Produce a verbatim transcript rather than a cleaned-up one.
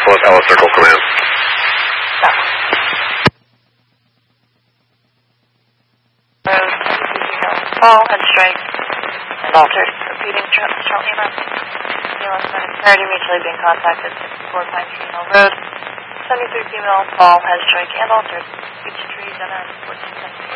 Los Alamos Circle Command. Stop. Road, seventy-three fall, head strike, and altered. Repeating, Charlie Lima. Ambulance medic parity mutually being contacted, sixty-four Pine Tree Hill Road. seventy-three female, fall, head strike, and altered. Beach tree, dinner, fourteen